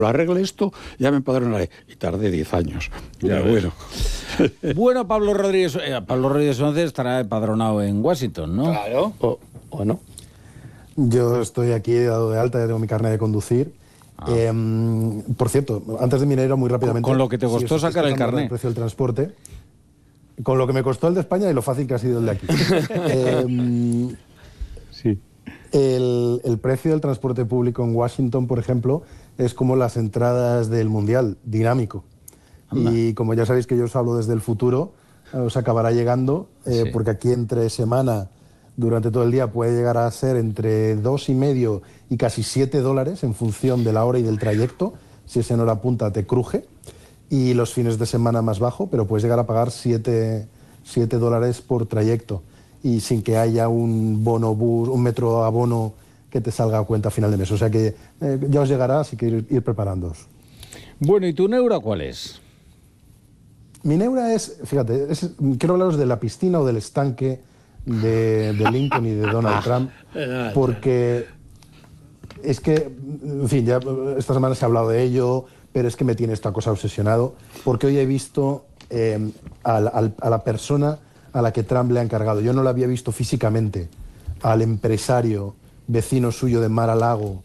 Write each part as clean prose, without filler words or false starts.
lo arregle esto, ya me empadronaré. Y tardé 10 años. Ya, bueno. Bueno, Pablo Rodríguez Once estará empadronado en Washington, ¿no? Claro. ¿O no? Yo estoy aquí dado de alta, ya tengo mi carnet de conducir. Por cierto, antes de Mineiro, muy rápidamente... Con lo que te costó sacar el carnet. El precio del transporte. Con lo que me costó el de España y lo fácil que ha sido el de aquí. Sí. El precio del transporte público en Washington, por ejemplo, es como las entradas del Mundial, dinámico. Anda. Y como ya sabéis que yo os hablo desde el futuro, os acabará llegando, sí. Porque aquí entre semana, durante todo el día, puede llegar a ser entre 2,5 y casi $7 en función de la hora y del trayecto. Si es en hora punta, te cruje. Y los fines de semana más bajo, pero puedes llegar a pagar $7 por trayecto. Y sin que haya un bono bus, un metro abono que te salga a cuenta a final de mes. O sea que ya os llegará, así que ir preparándoos. Bueno, ¿y tu neura cuál es? Mi neura es, fíjate, quiero hablaros de la piscina o del estanque de Lincoln y de Donald Trump, porque es que, en fin, ya esta semana se ha hablado de ello, pero es que me tiene esta cosa obsesionado, porque hoy he visto a la persona a la que Trump le ha encargado. Yo no lo había visto físicamente, al empresario vecino suyo de Mar-a-Lago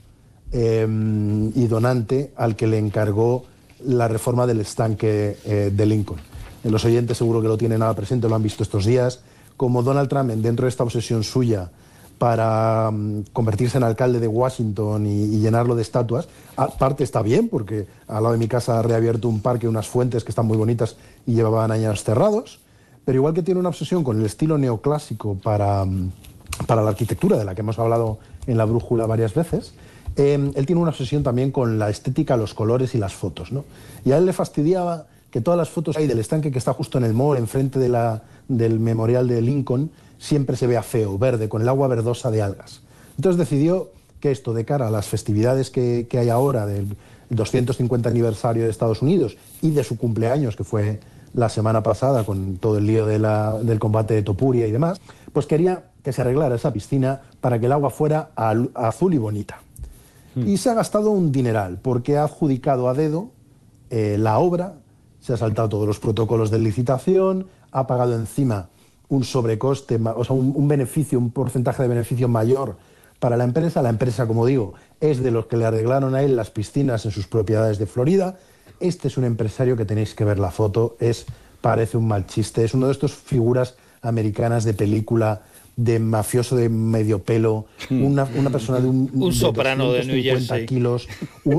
y donante, al que le encargó la reforma del estanque de Lincoln. Los oyentes seguro que lo tienen nada presente, lo han visto estos días. Como Donald Trump, dentro de esta obsesión suya para convertirse en alcalde de Washington y llenarlo de estatuas, aparte está bien, porque al lado de mi casa ha reabierto un parque, unas fuentes que están muy bonitas y llevaban años cerrados, pero igual que tiene una obsesión con el estilo neoclásico para la arquitectura, de la que hemos hablado en La Brújula varias veces, él tiene una obsesión también con la estética, los colores y las fotos, ¿no? Y a él le fastidiaba que todas las fotos ahí del estanque que está justo en el mall, enfrente del memorial de Lincoln, siempre se vea feo, verde, con el agua verdosa de algas. Entonces decidió que esto, de cara a las festividades que hay ahora del 250 aniversario de Estados Unidos y de su cumpleaños, que fue la semana pasada con todo el lío del combate de Topuria y demás, pues quería que se arreglara esa piscina para que el agua fuera azul y bonita. Y se ha gastado un dineral, porque ha adjudicado a dedo la obra, se ha saltado todos los protocolos de licitación, ha pagado encima un sobrecoste, o sea, un beneficio, un porcentaje de beneficio mayor para la empresa. La empresa, como digo, es de los que le arreglaron a él las piscinas en sus propiedades de Florida. Este es un empresario que tenéis que ver la foto, parece un mal chiste, es uno de estos figuras americanas de película, de mafioso de medio pelo, una persona de un soprano de New Jersey, kilos,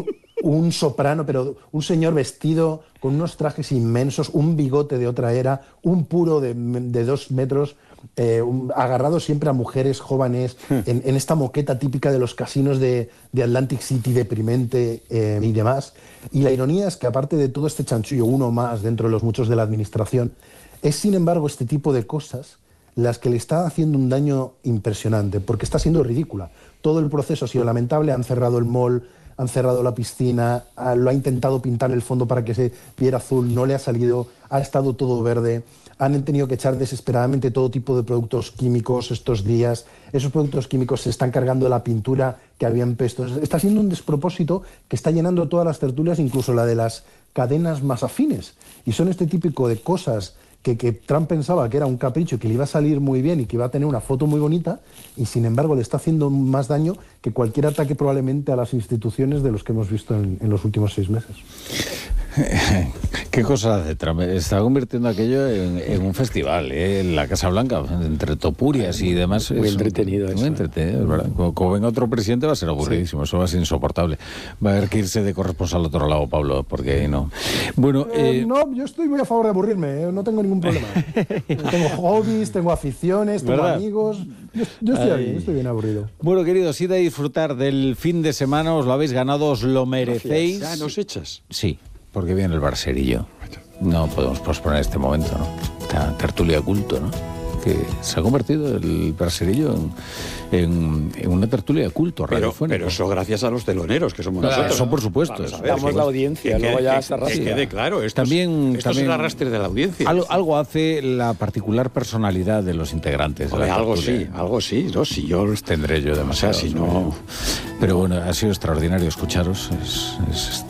un soprano, pero un señor vestido con unos trajes inmensos, un bigote de otra era, un puro de 2 metros, agarrado siempre a mujeres jóvenes, en esta moqueta típica de los casinos de Atlantic City, deprimente y demás. Y la ironía es que, aparte de todo este chanchullo, uno más dentro de los muchos de la administración, es sin embargo este tipo de cosas las que le está haciendo un daño impresionante, porque está siendo ridícula. Todo el proceso ha sido lamentable, han cerrado el mall, han cerrado la piscina, lo ha intentado pintar el fondo para que se viera azul, no le ha salido, ha estado todo verde, han tenido que echar desesperadamente todo tipo de productos químicos estos días, esos productos químicos se están cargando de la pintura que habían puesto. Está siendo un despropósito que está llenando todas las tertulias, incluso la de las cadenas más afines, y son este típico de cosas que Trump pensaba que era un capricho, que le iba a salir muy bien y que iba a tener una foto muy bonita, y sin embargo le está haciendo más daño que cualquier ataque probablemente a las instituciones de los que hemos visto en los últimos 6 meses. ¿Qué cosa hace Trump? Está convirtiendo aquello en un festival, en la Casa Blanca, entre topurias y demás. Muy entretenido eso. Muy entretenido, es verdad. Como venga otro presidente va a ser aburridísimo, eso va a ser insoportable. Va a haber que irse de corresponsal al otro lado, Pablo, porque no. Bueno, no, yo estoy muy a favor de aburrirme, no tengo ningún problema. Tengo hobbies, tengo aficiones, tengo amigos. Yo estoy bien aburrido. Bueno, queridos, id a disfrutar del fin de semana, os lo habéis ganado, os lo merecéis. ¿Ya nos echas? Sí, porque viene el Barcerillo. No podemos posponer este momento, ¿no? Esta tertulia culto, ¿no? Que se ha convertido el Barcerillo en una tertulia de culto radiofónico. Pero eso gracias a los teloneros, que somos nosotros. Eso por supuesto. Damos la audiencia, luego ya se arrastra. Que quede claro, esto es el arrastre de la audiencia. Algo hace la particular personalidad de los integrantes. Oye, algo sí, no, si yo tendré yo demasiado. O sea, si no... Pero bueno, ha sido extraordinario escucharos. Es